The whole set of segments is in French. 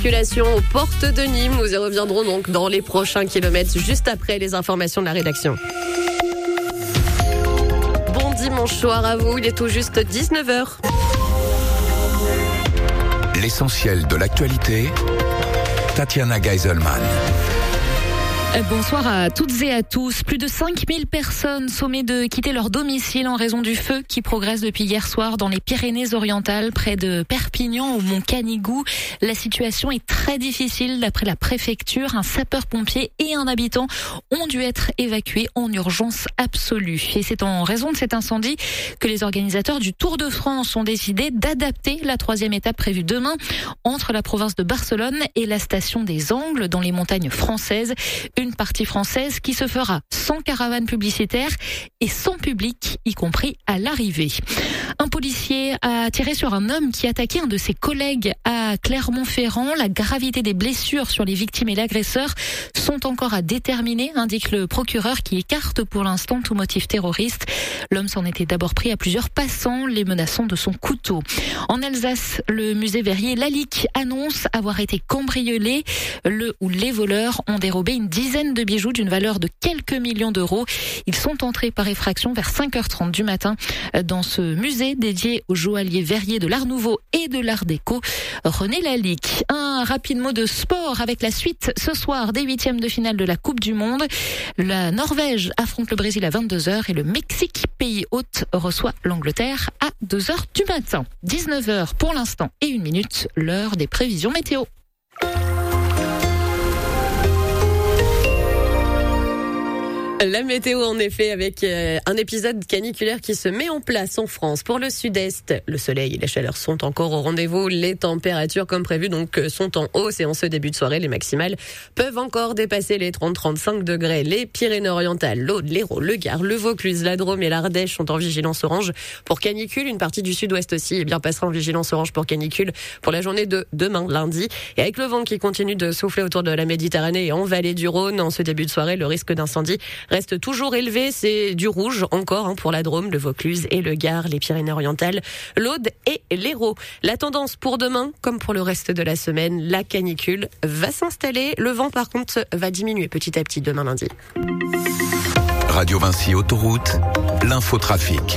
circulation aux portes de Nîmes. Nous y reviendrons donc dans les prochains kilomètres, juste après les informations de la rédaction. Bon dimanche soir à vous, il est tout juste 19h. L'essentiel de l'actualité, Tatiana Geiselman. Bonsoir à toutes et à tous. Plus de 5000 personnes sommées de quitter leur domicile en raison du feu qui progresse depuis hier soir dans les Pyrénées-Orientales, près de Perpignan, au Mont Canigou. La situation est très difficile d'après la préfecture. Un sapeur-pompier et un habitant ont dû être évacués en urgence absolue. Et c'est en raison de cet incendie que les organisateurs du Tour de France ont décidé d'adapter la 3e étape prévue demain entre la province de Barcelone et la station des Angles dans les montagnes françaises. Une partie française qui se fera sans caravane publicitaire et sans public, y compris à l'arrivée. Un policier a tiré sur un homme qui attaquait un de ses collègues à Clermont-Ferrand. La gravité des blessures sur les victimes et l'agresseur sont encore à déterminer, indique le procureur qui écarte pour l'instant tout motif terroriste. L'homme s'en était d'abord pris à plusieurs passants, les menaçant de son couteau. En Alsace, le musée Verrier Lalique annonce avoir été cambriolé. Les voleurs ont dérobé une dizaine de bijoux d'une valeur de quelques millions d'euros. Ils sont entrés par effraction vers 5h30 du matin dans ce musée dédié aux joailliers verriers de l'Art Nouveau et de l'Art Déco. René Lalique. Un rapide mot de sport avec la suite ce soir des 8e de finale de la Coupe du Monde. La Norvège affronte le Brésil à 22h et le Mexique, pays hôte, reçoit l'Angleterre à 2h du matin. 19h pour l'instant et 1 minute, l'heure des prévisions météo. La météo, en effet, avec un épisode caniculaire qui se met en place en France. Pour le sud-est, le soleil et la chaleur sont encore au rendez-vous. Les températures, comme prévu, donc, sont en hausse. Et en ce début de soirée, les maximales peuvent encore dépasser les 30-35 degrés. Les Pyrénées-Orientales, l'Aude, l'Hérault, le Gard, le Vaucluse, la Drôme et l'Ardèche sont en vigilance orange pour canicule. Une partie du sud-ouest aussi, passera en vigilance orange pour canicule pour la journée de demain, lundi. Et avec le vent qui continue de souffler autour de la Méditerranée et en vallée du Rhône, en ce début de soirée, le risque d'incendie reste toujours élevé. C'est du rouge encore pour la Drôme, le Vaucluse et le Gard, les Pyrénées-Orientales, l'Aude et l'Hérault. La tendance pour demain, comme pour le reste de la semaine, la canicule va s'installer. Le vent, par contre, va diminuer petit à petit demain lundi. Radio Vinci Autoroute, l'infotrafic.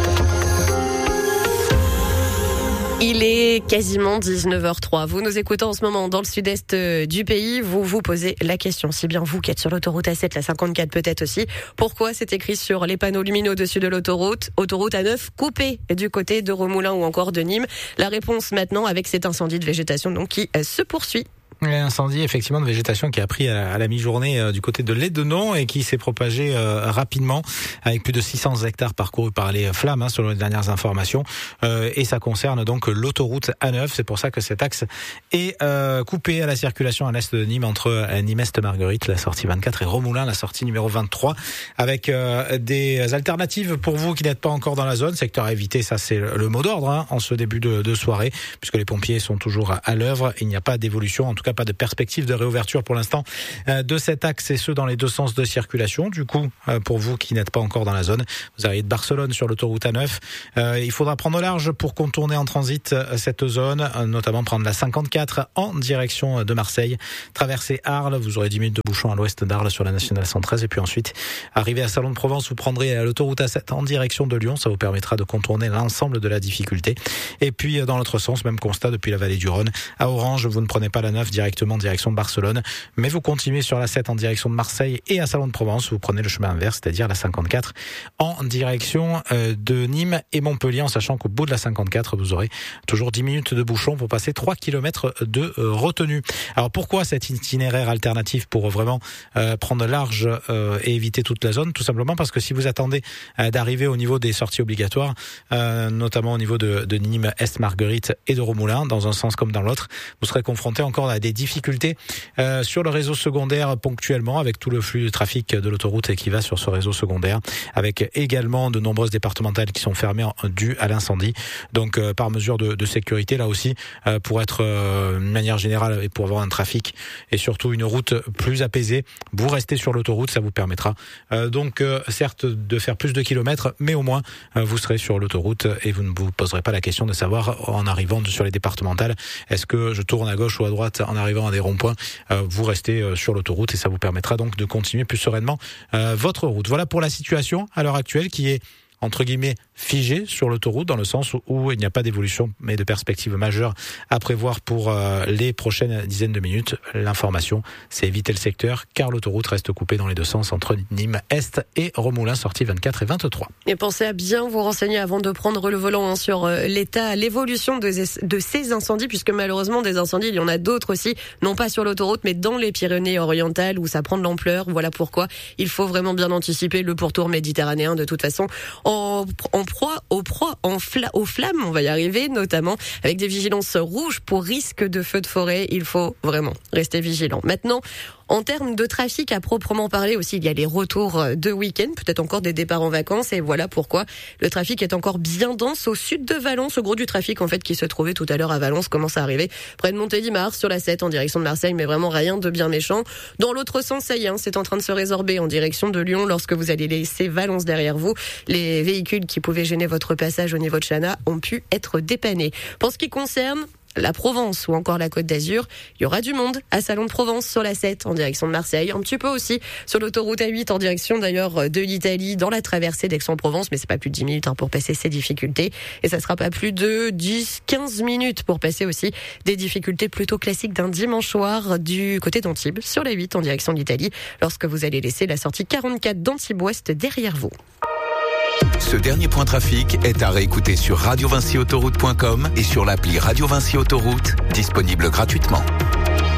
Il est quasiment 19h03. Vous nous écoutez en ce moment dans le sud-est du pays. Vous vous posez la question, si bien vous qui êtes sur l'autoroute A7, la 54 peut-être aussi, pourquoi c'est écrit sur les panneaux lumineux au-dessus de l'autoroute, autoroute A9 coupée du côté de Remoulins ou encore de Nîmes? La réponse maintenant avec cet incendie de végétation donc qui se poursuit. Incendie effectivement de végétation qui a pris à la mi-journée du côté de Lédenon et qui s'est propagé rapidement avec plus de 600 hectares parcourus par les flammes selon les dernières informations et ça concerne donc l'autoroute A9. C'est pour ça que cet axe est coupé à la circulation à l'est de Nîmes entre Nîmes-Est-Marguerite, la sortie 24 et Remoulins, la sortie numéro 23 avec des alternatives pour vous qui n'êtes pas encore dans la zone. Secteur à éviter, ça c'est le mot d'ordre en ce début de soirée puisque les pompiers sont toujours à l'œuvre. Il n'y a pas d'évolution, en tout cas pas de perspective de réouverture pour l'instant de cet axe et ce dans les deux sens de circulation. Du coup, pour vous qui n'êtes pas encore dans la zone, vous arrivez de Barcelone sur l'autoroute A9. Il faudra prendre large pour contourner en transit cette zone, notamment prendre la 54 en direction de Marseille, traverser Arles, vous aurez 10 minutes de bouchon à l'ouest d'Arles sur la nationale 113 et puis ensuite arriver à Salon de Provence, vous prendrez l'autoroute A7 en direction de Lyon, ça vous permettra de contourner l'ensemble de la difficulté. Et puis dans l'autre sens, même constat depuis la vallée du Rhône, à Orange, vous ne prenez pas la 9 directement en direction de Barcelone, mais vous continuez sur la 7 en direction de Marseille et à Salon de Provence, vous prenez le chemin inverse, c'est-à-dire la 54 en direction de Nîmes et Montpellier, en sachant qu'au bout de la 54, vous aurez toujours 10 minutes de bouchon pour passer 3 km de retenue. Alors pourquoi cet itinéraire alternatif pour vraiment prendre large et éviter toute la zone? Tout simplement parce que si vous attendez d'arriver au niveau des sorties obligatoires, notamment au niveau de Nîmes, Est-Marguerite et de Remoulins, dans un sens comme dans l'autre, vous serez confronté encore à des difficultés sur le réseau secondaire ponctuellement, avec tout le flux de trafic de l'autoroute qui va sur ce réseau secondaire, avec également de nombreuses départementales qui sont fermées dues à l'incendie. Donc par mesure de sécurité, là aussi, pour être d'une manière générale et pour avoir un trafic et surtout une route plus apaisée, vous restez sur l'autoroute, ça vous permettra donc certes de faire plus de kilomètres, mais au moins vous serez sur l'autoroute et vous ne vous poserez pas la question de savoir en arrivant sur les départementales, est-ce que je tourne à gauche ou à droite en en arrivant à des ronds-points, vous restez sur l'autoroute et ça vous permettra donc de continuer plus sereinement votre route. Voilà pour la situation à l'heure actuelle qui est entre guillemets figé sur l'autoroute dans le sens où il n'y a pas d'évolution mais de perspectives majeures à prévoir pour les prochaines dizaines de minutes. L'information, c'est éviter le secteur car l'autoroute reste coupée dans les deux sens entre Nîmes Est et Remoulins, sorties 24 et 23. Et pensez à bien vous renseigner avant de prendre le volant sur l'évolution de ces incendies, puisque malheureusement des incendies, il y en a d'autres aussi, non pas sur l'autoroute mais dans les Pyrénées-Orientales où ça prend de l'ampleur. Voilà pourquoi il faut vraiment bien anticiper le pourtour méditerranéen de toute façon. Aux flammes, on va y arriver, notamment avec des vigilances rouges pour risque de feux de forêt. Il faut vraiment rester vigilant. Maintenant, en termes de trafic à proprement parler aussi, il y a les retours de week-end, peut-être encore des départs en vacances, et voilà pourquoi le trafic est encore bien dense au sud de Valence. Le gros du trafic en fait qui se trouvait tout à l'heure à Valence commence à arriver près de Montélimar sur la 7 en direction de Marseille, mais vraiment rien de bien méchant. Dans l'autre sens, ça y est, c'est en train de se résorber en direction de Lyon lorsque vous allez laisser Valence derrière vous. Les véhicules qui pouvaient gêner votre passage au niveau de Chana ont pu être dépannés. Pour ce qui concerne la Provence ou encore la Côte d'Azur, il y aura du monde à Salon de Provence sur la 7 en direction de Marseille, un petit peu aussi sur l'autoroute A8 en direction d'ailleurs de l'Italie dans la traversée d'Aix-en-Provence, mais c'est pas plus de 10 minutes pour passer ces difficultés et ça sera pas plus de 10-15 minutes pour passer aussi des difficultés plutôt classiques d'un dimanche soir du côté d'Antibes sur la 8 en direction de l'Italie lorsque vous allez laisser la sortie 44 d'Antibes-Ouest derrière vous. Ce dernier point trafic est à réécouter sur radiovincyautoroute.com et sur l'appli Radio Vinci Autoroute, disponible gratuitement.